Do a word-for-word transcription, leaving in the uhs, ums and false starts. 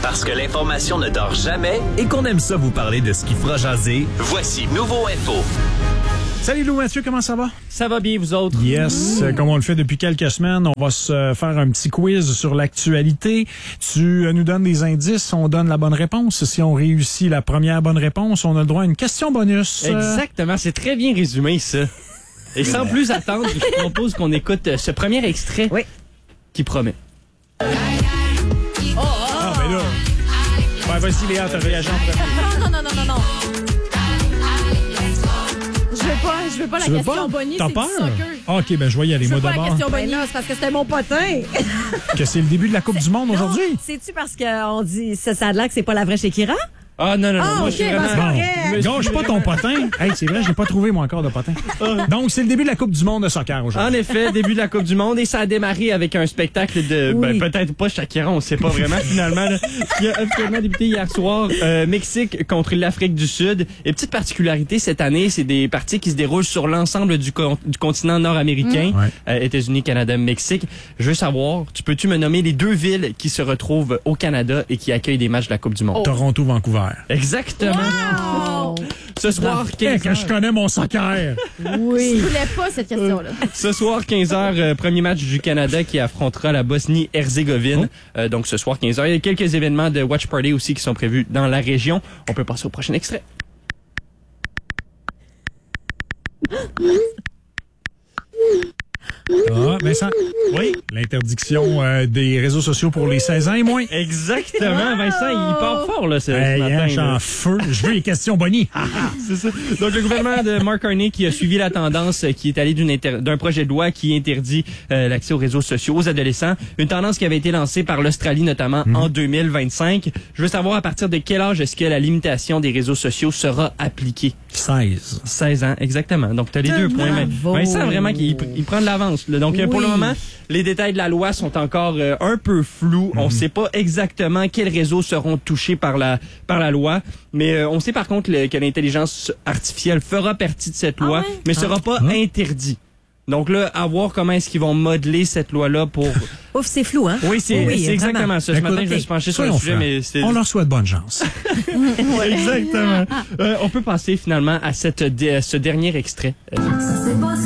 Parce que l'information ne dort jamais et qu'on aime ça vous parler de ce qui fera jaser, voici Nouveau Info. Salut Lou Mathieu, comment ça va? Ça va bien, vous autres? Yes, mmh. Comme on le fait depuis quelques semaines, on va se faire un petit quiz sur l'actualité. Tu nous donnes des indices, on donne la bonne réponse. Si on réussit la première bonne réponse, on a le droit à une question bonus. Exactement, c'est très bien résumé ça. Et sans plus attendre, je propose qu'on écoute ce premier extrait oui. qui promet. Oh, oh. Ah, ben là. Ouais, vas-y Léa, t'as réagi en premier. Non, non, non, non, non, non. Je veux pas, je veux pas tu la veux question pas? Bonnie, T'as c'est peur? du soccer. Ah, OK, ben je vais y aller, Je moi veux pas d'abord. la question Bonnie, c'est parce que c'était mon potin. Que c'est le début de la Coupe du Monde aujourd'hui? C'est-tu parce qu'on dit, ça, ça a l'air que c'est pas la vraie Shakira? Ah non, non, non, ah, moi okay, je suis ben, vraiment... correct. Bon, gâche pas ton potin. Hey, c'est vrai, j'ai pas trouvé moi encore de potin. Donc, c'est le début de la Coupe du Monde de soccer aujourd'hui. En effet, début de la Coupe du Monde et ça a démarré avec un spectacle de, oui. ben, peut-être pas Shakira, on sait pas vraiment finalement. Là, qui a officiellement débuté hier soir, euh, Mexique contre l'Afrique du Sud. Et petite particularité cette année, c'est des parties qui se déroulent sur l'ensemble du, con- du continent nord-américain, mmh. ouais. euh, États-Unis, Canada, Mexique. Je veux savoir, tu peux-tu me nommer les deux villes qui se retrouvent au Canada et qui accueillent des matchs de la Coupe du Monde? Oh. Toronto, Vancouver. Exactement. Wow! Ce soir, quinze heures. Que je connais mon soccer. Oui. Je voulais pas cette question-là. Ce soir, quinze heures, euh, premier match du Canada qui affrontera la Bosnie-Herzégovine. Oh. Euh, donc, ce soir, quinze heures. Il y a quelques événements de Watch Party aussi qui sont prévus dans la région. On peut passer au prochain extrait. Ah, Vincent. Oui. L'interdiction euh, des réseaux sociaux pour les seize ans et moins. Exactement. Vincent, il part fort, là, ce, hey, ce matin. Hein, je suis en feu. Je veux les questions Bonnie. C'est ça. Donc, le gouvernement de Mark Carney qui a suivi la tendance, qui est allé d'une inter- d'un projet de loi qui interdit euh, l'accès aux réseaux sociaux aux adolescents. Une tendance qui avait été lancée par l'Australie, notamment mmh. en deux mille vingt-cinq. Je veux savoir à partir de quel âge est-ce que la limitation des réseaux sociaux sera appliquée? seize. seize ans, exactement. Donc, tu as les deux points. Mais Vincent, vraiment, il, il prend de l'avance. Là. Donc, oui. pour le moment, les détails de la loi sont encore euh, un peu flous. Mm-hmm. On ne sait pas exactement quels réseaux seront touchés par la par la loi, mais euh, on sait par contre le, que l'intelligence artificielle fera partie de cette loi, ah ouais? mais ne sera pas ah. interdit. Donc là, à voir comment est-ce qu'ils vont modeler cette loi-là pour... Ouf, c'est flou, hein? Oui, c'est, oui, c'est exactement ça. Ce Écoute, matin, je me suis penché sur le sujet, mais c'est... On leur souhaite bonne chance. Exactement. Euh, on peut passer finalement à, cette, à ce dernier extrait. Ça s'est passé